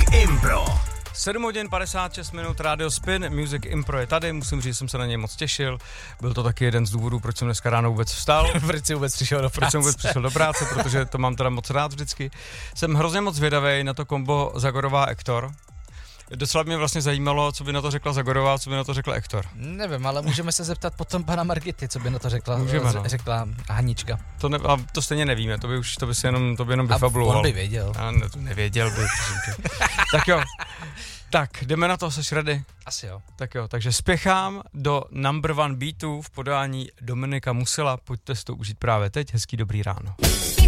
Impro. 7 hodin 56 minut, Radio Spin, Music Impro je tady, musím říct, že jsem se na něj moc těšil. Byl to taky jeden z důvodů, proč jsem dneska ráno vůbec vstal. Proč jsem vůbec přišel do práce, protože to mám teda moc rád vždycky. Jsem hrozně moc zvědavej na to kombo Zagorová-Ektor. Docela mě vlastně zajímalo, co by na to řekla Zagorová, co by na to řekla Ektor. Nevím, ale můžeme se zeptat potom pana Margity, co by na to řekla, řekla Hanička. To stejně nevíme, to by jenom vyfabuloval. On by věděl. Nevěděl by, Tak jo. Tak, jdeme na to, seš ready? Asi jo. Tak jo, takže spěchám do number one beatu v podání Dominika Musila, pojďte si to užít právě teď, hezký dobrý ráno.